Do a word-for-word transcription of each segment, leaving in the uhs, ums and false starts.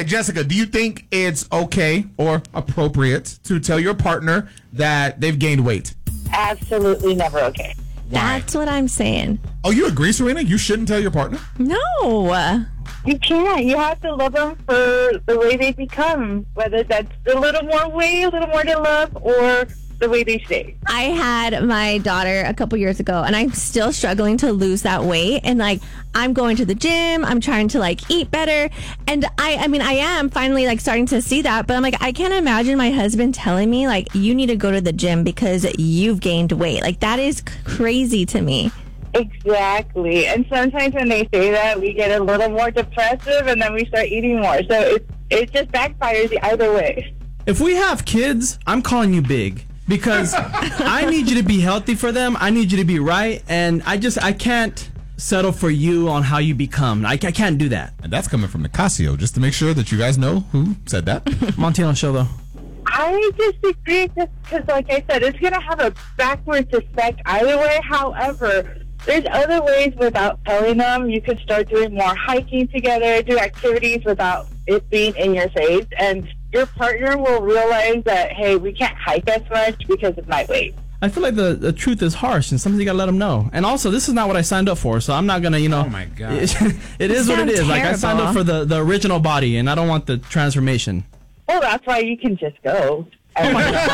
Okay, Jessica, do you think it's okay or appropriate to tell your partner that they've gained weight? Absolutely never okay. Why? That's what I'm saying. Oh, you agree, Serena? You shouldn't tell your partner? No. You can't. You have to love them for the way they become, whether that's a little more weight, a little more to love, or the way they stay. I had my daughter a couple years ago, and I'm still struggling to lose that weight. And like, I'm going to the gym. I'm trying to like eat better. And I, I mean, I am finally like starting to see that. But I'm like, I can't imagine my husband telling me like, you need to go to the gym because you've gained weight. Like, that is crazy to me. Exactly. And sometimes when they say that, we get a little more depressive, and then we start eating more. So it it just backfires either way. If we have kids, I'm calling you big. Because I need you to be healthy for them. I need you to be right. And I just, I can't settle for you on how you become. I, I can't do that. And that's coming from Nicasio, just to make sure that you guys know who said that. Montano show, though. I disagree just because, like I said, it's going to have a backwards effect either way. However, there's other ways without telling them. You can start doing more hiking together, do activities without it being in your face. And your partner will realize that, hey, we can't hike as much because of my weight. I feel like the, the truth is harsh, and sometimes you gotta let them know. And also, this is not what I signed up for, so I'm not gonna, you know. Oh my God. It, it is what it is. Sounds Like, I signed up for the, the original body, and I don't want the transformation. Well, that's why you can just go. He'll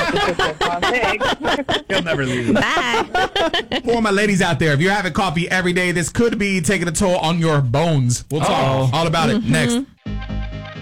never leave. Bye. For my ladies out there, if you're having coffee every day, this could be taking a toll on your bones. We'll talk Uh-oh. all about it Mm-hmm. next.